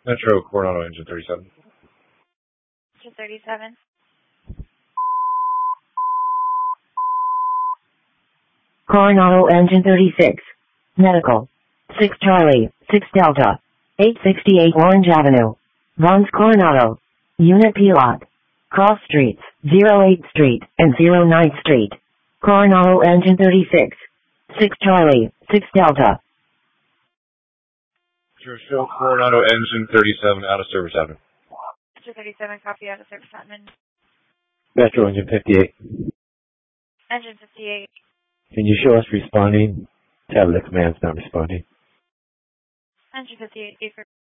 Metro Coronado Engine 37. Engine 37. Coronado Engine 36. Medical. 6 Charlie, 6 Delta. 868 Orange Avenue. Vons Coronado. Unit Pilot. Cross Streets, 08th Street and 09th Street. Coronado Engine 36. 6 Charlie, 6 Delta. Show Coronado Engine 37 out of service admin. Metro 37, copy out of service admin. Metro Engine 58. Engine 58. Can you show us responding? Tablet command's not responding. Engine 58,